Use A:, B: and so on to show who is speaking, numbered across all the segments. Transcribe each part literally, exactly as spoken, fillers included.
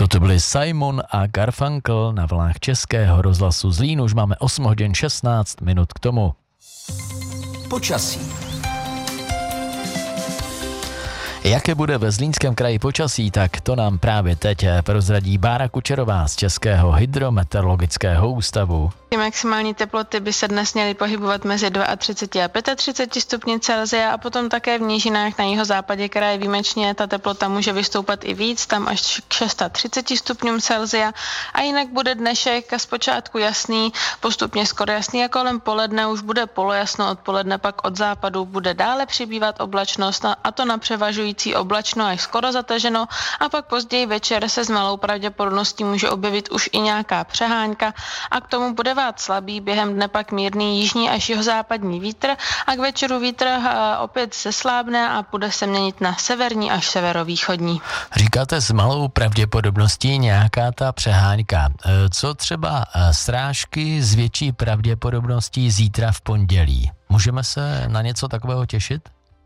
A: Toto byli Simon a Garfunkel na vlnách Českého rozhlasu Zlín. Už máme osm hodin šestnáct minut k tomu.
B: Počasí.
A: Jaké bude ve Zlínském kraji počasí, tak to nám právě teď prozradí Bára Kučerová z Českého hydrometeorologického ústavu.
C: Maximální teploty by se dnes měly pohybovat mezi třicet dva a třicet pět stupňů Celsia a potom také v nížinách na jihozápadě kraje výjimečně ta teplota může vystoupat i víc, tam až k třicet šest stupňům Celsia a jinak bude dnešek zpočátku jasný, postupně skoro jasný a kolem poledne už bude polojasno, odpoledne pak od západu bude dále přibývat oblačnost a to na převažující oblačno až skoro zataženo a pak později večer se s malou pravděpodobností může objevit už i nějaká přehánka a k tomu bude slabý, během dne pak mírný jižní až jihozápadní vítr a k večeru vítr opět seslábne a bude se měnit na severní až severovýchodní.
A: Říkáte s malou pravděpodobností nějaká ta přehánka. Co třeba srážky s větší pravděpodobností zítra v pondělí? Můžeme se na něco takového těšit?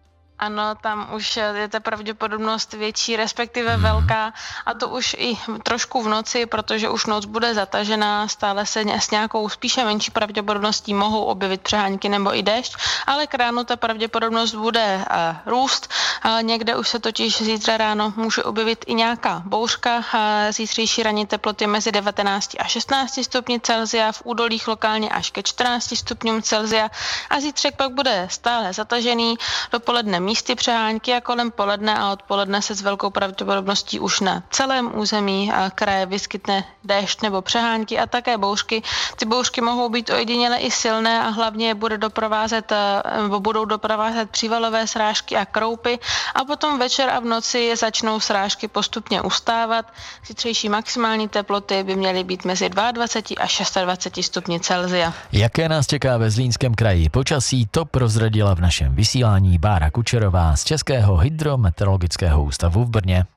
C: Ano, tam už je ta pravděpodobnost větší, respektive velká a to už i trošku v noci, protože už noc bude zatažená, stále se s nějakou spíše menší pravděpodobností mohou objevit přehánky nebo i déšť, ale k ránu ta pravděpodobnost bude uh, růst. Uh, někde už se totiž zítra ráno může objevit i nějaká bouřka. Uh, zítřejší ranní teploty mezi devatenáct a šestnáct stupňů Celsia, v údolích lokálně až ke čtrnáct stupňům Celsia a zítřek pak bude stále zatažený, dopoledne místy přehánky a kolem poledne a odpoledne se s velkou pravděpodobností už na celém území kraje vyskytne déšť nebo přehánky a také bouřky. Ty bouřky mohou být ojediněle i silné a hlavně je bude doprovázet, nebo budou doprovázet přívalové srážky a kroupy a potom večer a v noci začnou srážky postupně ustávat. Zítřejší maximální teploty by měly být mezi dvacet dva a dvacet šest stupňů Celsia.
A: Jaké nás čeká ve Zlínském kraji počasí, to prozradila v našem vysílání Bára Kučerová z Českého hydrometeorologického ústavu v Brně.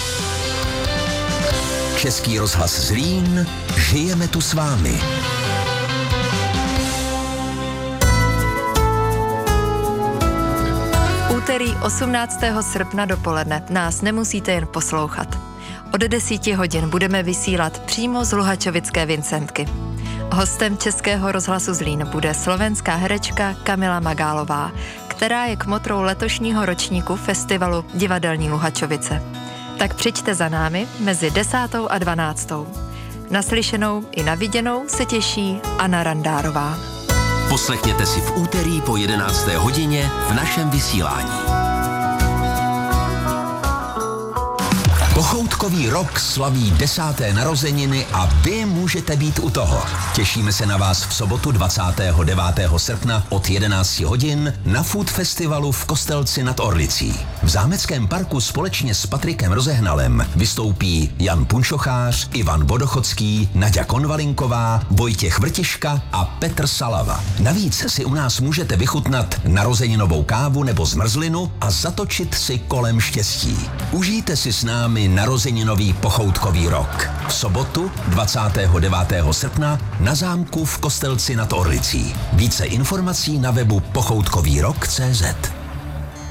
B: Český rozhlas Zlín, žijeme tu s vámi.
D: Úterý osmnáctého srpna dopoledne nás nemusíte jen poslouchat. Od deseti hodin budeme vysílat přímo z Luhačovické Vincentky. Hostem Českého rozhlasu Zlín bude slovenská herečka Kamila Magálová, která je kmotrou letošního ročníku festivalu Divadelní Luhačovice. Tak přijďte za námi mezi desátou a dvanáctou. Naslyšenou i na viděnou se těší Anna Randárová.
B: Poslechněte si v úterý po jedenácté hodině v našem vysílání. Pochoutkový rok slaví desáté narozeniny a vy můžete být u toho. Těšíme se na vás v sobotu dvacátého devátého srpna od jedenácti hodin na Food Festivalu v Kostelci nad Orlicí. V Zámeckém parku společně s Patrikem Rozehnalem vystoupí Jan Punčochář, Ivan Vodochodský, Naďa Konvalinková, Vojtěch Vrtiška a Petr Salava. Navíc si u nás můžete vychutnat narozeninovou kávu nebo zmrzlinu a zatočit si kolem štěstí. Užijte si s námi narozeninový pochoutkový rok. V sobotu dvacátého devátého srpna na zámku v Kostelci nad Orlicí. Více informací na webu pochoutkový rok tečka cé zet.